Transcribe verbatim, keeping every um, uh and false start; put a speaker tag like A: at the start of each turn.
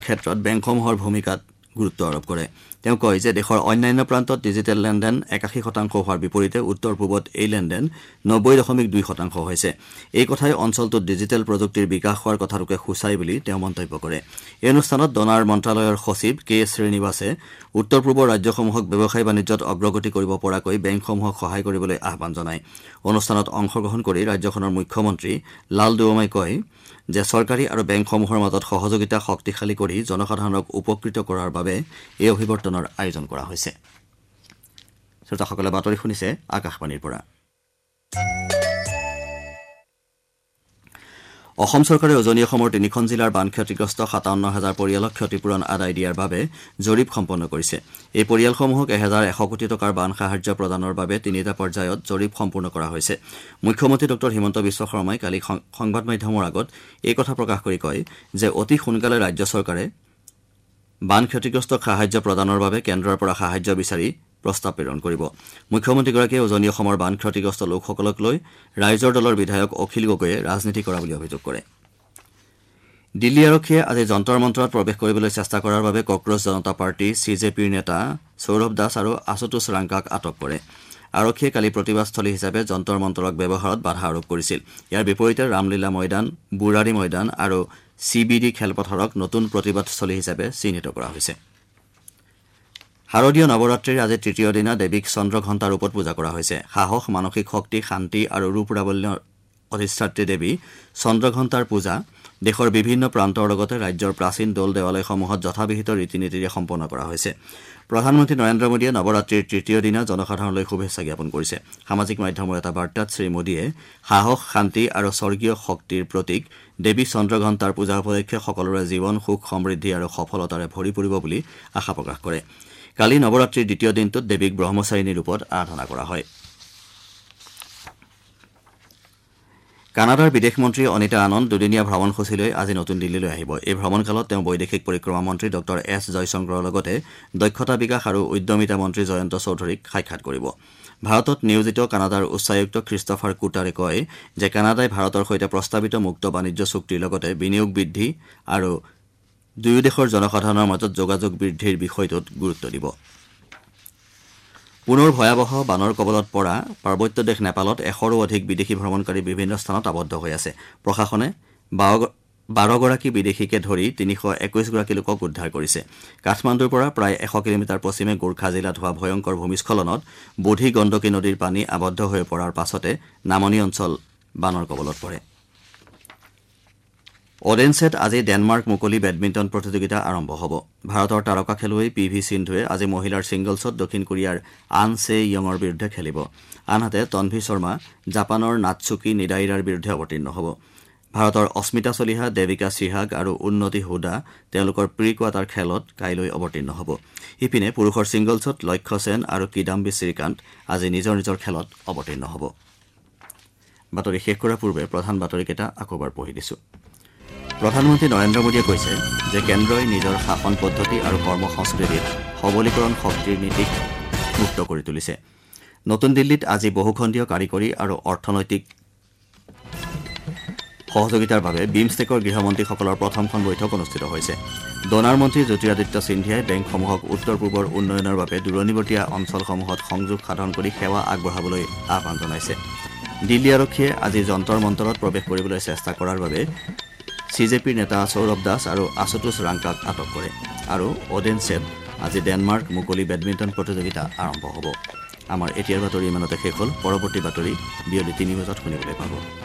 A: ক্ষেত্ৰত বেংকসমূহৰ ভূমিকাত গুৰুত্ব আৰোপ কৰে। তেওঁ কয় যে দেশৰ অন্যান্য প্ৰান্তত ডিজিটেল লেনদেন একাশী শতাংশ হোৱাৰ বিপৰীতে উত্তৰ পূবত এই লেনদেন নব্বৈ দশমিক দুই শতাংশ হৈছে। এই কথাই অঞ্চলটোত ডিজিটেল প্ৰযুক্তিৰ বিকাশ হোৱাৰ কথাটোকে সূচায় বুলি তেওঁ মন্তব্য কৰে। এই অনুষ্ঠানত ডনাৰ মন্ত্ৰালয়ৰ সচিব কে শ্ৰীনিবাসে উত্তৰ পূবৰ ৰাজ্যসমূহক ব্যৱসায় বাণিজ্যত অগ্ৰগতি কৰিব পৰাকৈ বেংকসমূহক সহায় কৰিবলৈ আহ্বান জনায়। অনুষ্ঠানত অংশগ্ৰহণ কৰি ৰাজ্যখনৰ মুখ্যমন্ত্ৰী লাল দুৱমাই কয় যে চৰকাৰী আৰু বেংকসমূহৰ মাজত সহযোগিতা শক্তিশালী কৰি জনসাধাৰণক উপকৃত কৰাৰ বাবে এই অভিৱৰ্তনৰ আয়োজন কৰা হৈছে। শ্ৰোতাসকলে বাতৰি শুনিছে আকাশবাণীৰ পৰা। অসম চৰকাৰে উজনি অসমৰ তিনিখন জিলাৰ বান ক্ষতিগ্ৰস্ত সাতাৱন্ন হাজাৰ পৰিয়ালক ক্ষতিপূৰণ আদায় দিয়াৰ বাবে জৰীপ সম্পন্ন কৰিছে। এই পৰিয়ালসমূহক এহেজাৰ এশ কোটি টকাৰ বান সাহায্য প্ৰদানৰ বাবে তিনিটা পৰ্যায়ত জৰীপ সম্পূৰ্ণ কৰা হৈছে। মুখ্যমন্ত্ৰী ডঃ হিমন্ত বিশ্ব শৰ্মাই কালি সংবাদ মাধ্যমৰ আগত এই কথা প্ৰকাশ কৰি কয় যে অতি সোনকালে ৰাজ্য চৰকাৰে বান ক্ষতিগ্ৰস্তক সাহায্য প্ৰদানৰ বাবে কেন্দ্ৰৰ পৰা সাহায্য বিচাৰি প্ৰস্তাৱ প্ৰেৰণ কৰিব। মুখ্যমন্ত্ৰীগৰাকীয়ে উজনি অসমৰ বান ক্ষতিগ্ৰস্ত লোকসকলক লৈ ৰাইজৰ দলৰ বিধায়ক অখিল গগৈয়ে ৰাজনীতি কৰা বুলি অভিযোগ কৰে। দিল্লী আৰক্ষীয়ে আজি যন্তৰ মন্তৰত প্ৰৱেশ কৰিবলৈ চেষ্টা কৰাৰ বাবে কক্ৰজ জনতা পাৰ্টি চি জে পিৰ নেতা সৌৰভ দাস আৰু আশুতোষ ৰাংকাক আটক কৰে। আৰক্ষীয়ে কালি প্ৰতিবাদস্থলী হিচাপে যন্তৰ মন্তৰক ব্যৱহাৰত বাধা আৰোপ কৰিছিল। ইয়াৰ বিপৰীতে ৰামলীলা ময়দান, বুৰাৰী ময়দান আৰু চি বি ডি খেলপথাৰক নতুন প্ৰতিবাদস্থলী হিচাপে চিহ্নিত কৰা হৈছে। শাৰদীয় নৱৰাত্ৰিৰ আজি তৃতীয় দিনা দেৱীক চন্দ্ৰঘণ্টাৰ ৰূপত পূজা কৰা হৈছে। সাহস, মানসিক শক্তি, শান্তি আৰু ৰূপ লাৱণ্যৰ অধিষ্ঠাত্ৰী দেৱী চন্দ্ৰঘণ্টাৰ পূজা দেশৰ বিভিন্ন প্ৰান্তৰ লগতে ৰাজ্যৰ প্ৰাচীন দৌল দেৱালয়সমূহত যথাবিহিত ৰীতি নীতিৰে সম্পন্ন কৰা হৈছে। প্ৰধানমন্ত্ৰী নৰেন্দ্ৰ মোদীয়ে নৱৰাত্ৰিৰ তৃতীয় দিনা জনসাধাৰণলৈ শুভেচ্ছা জ্ঞাপন কৰিছে। সামাজিক মাধ্যমৰ এটা বাৰ্তাত শ্ৰীমোদীয়ে সাহস, শান্তি আৰু স্বৰ্গীয় শক্তিৰ প্ৰতীক দেৱী চন্দ্ৰঘণ্টাৰ পূজা উপলক্ষে সকলোৰে জীৱন সুখ সমৃদ্ধি আৰু সফলতাৰে ভৰি পৰিব বুলি আশা প্ৰকাশ কৰে। কালি নৱৰাত্ৰিৰ দ্বিতীয় দিনটোত দেৱীক ব্ৰহ্মচাৰিণী ৰূপত আৰাধনা কৰা হয়। কানাডাৰ বিদেশ মন্ত্ৰী অনিতা আনন্দ দুদিনীয়া ভ্ৰমণসূচীলৈ আজি নতুন দিল্লীলৈ আহিব। এই ভ্ৰমণকালত তেওঁ বৈদেশিক পৰিক্ৰমা মন্ত্ৰী ডঃ এছ জয়শংকৰৰ লগতে দক্ষতা বিকাশ আৰু উদ্যমিতা মন্ত্ৰী জয়ন্ত চৌধুৰীক সাক্ষাৎ কৰিব। ভাৰতত নিয়োজিত কানাডাৰ উচ্চায়ুক্ত খ্ৰীষ্টফাৰ কুটাৰে কয় যে কানাডাই ভাৰতৰ সৈতে প্ৰস্তাৱিত মুক্ত বাণিজ্য চুক্তিৰ লগতে বিনিয়োগ বৃদ্ধি আৰু দুয়ো দেশৰ জনসাধাৰণৰ মাজত যোগাযোগ বৃদ্ধিৰ বিষয়টোত গুৰুত্ব দিব। পুনৰ ভয়াৱহ বানৰ কবলত পৰা পাৰ্বত্য দেশ নেপালত এশৰো অধিক বিদেশী ভ্ৰমণকাৰী বিভিন্ন স্থানত আবদ্ধ হৈ আছে। প্ৰশাসনে বাৰগৰাকী বিদেশীকে ধৰি তিনিশ একৈশগৰাকী লোকক উদ্ধাৰ কৰিছে। কাঠমাণ্ডুৰ পৰা প্ৰায় এশ কিলোমিটাৰ পশ্চিমে গোৰ্খা জিলাত হোৱা ভয়ংকৰ ভূমিস্খলনত বোধি গণ্ডকী নদীৰ পানী আবদ্ধ হৈ পৰাৰ পাছতে নামনি অঞ্চল বানৰ কবলত পৰে। অডেনছেত আজি ডেনমাৰ্ক মুকলি বেডমিণ্টন প্ৰতিযোগিতা আৰম্ভ হ'ব। ভাৰতৰ তাৰকা খেলুৱৈ পি ভি সিন্ধুৱে আজি মহিলাৰ ছিংগলছত দক্ষিণ কোৰিয়াৰ আন ছে য়ঙৰ বিৰুদ্ধে খেলিব। আনহাতে তন্ভী শৰ্মা জাপানৰ নাটছুকি নিদাইৰাৰ বিৰুদ্ধে অৱতীৰ্ণ হ'ব। ভাৰতৰ অস্মিতা চলিহা, দেৱিকা চিহাগ আৰু উন্নতি হুদা তেওঁলোকৰ প্ৰি কোৱাৰ্টাৰ খেলত কাইলৈ অৱতীৰ্ণ হ'ব। ইপিনে পুৰুষৰ ছিংগলছত লক্ষ্য সেন আৰু কিদাম্বি শ্ৰীকান্ত আজি নিজৰ নিজৰ খেলত অৱতীৰ্ণ হ'ব। বাতৰি শেষ কৰাৰ পূৰ্বে প্ৰধান বাতৰিকেইটা আকৌবাৰ পঢ়ি দিছো। প্ৰধানমন্ত্ৰী নৰেন্দ্ৰ মোদীয়ে কৈছে যে কেন্দ্ৰই নিজৰ শাসন পদ্ধতি আৰু কৰ্ম সংস্কৃতিত সবলীকৰণ শক্তিৰ নীতিক মুক্ত কৰি তুলিছে। নতুন দিল্লীত আজি বহুখণ্ডীয় কাৰিকৰী আৰু অৰ্থনৈতিক সহযোগিতাৰ বাবে বিমষ্টেকৰ গৃহমন্ত্ৰীসকলৰ প্ৰথমখন বৈঠক অনুষ্ঠিত হৈছে। ডনাৰ মন্ত্ৰী জ্যোতিৰাদিত্য সিন্ধিয়াই বেংকসমূহক উত্তৰ পূবৰ উন্নয়নৰ বাবে দূৰণিবতীয়া অঞ্চলসমূহত সংযোগ সাধন কৰি সেৱা আগবঢ়াবলৈ আহ্বান জনাইছে। দিল্লী আৰক্ষীয়ে আজি যন্তৰ মন্তৰত প্ৰৱেশ কৰিবলৈ চেষ্টা কৰাৰ বাবে চি জে পিৰ নেতা সৌৰভ দাস আৰু আশুতোষ ৰাংকাক আটক কৰে। আৰু অডেনছেত আজি ডেনমাৰ্ক মুকলি বেডমিণ্টন প্ৰতিযোগিতা আৰম্ভ হ'ব। আমাৰ এতিয়াৰ বাতৰি ইমানতে শেষ হ'ল। পৰৱৰ্তী বাতৰি বিয়লি তিনি বজাত শুনিবলৈ পাব।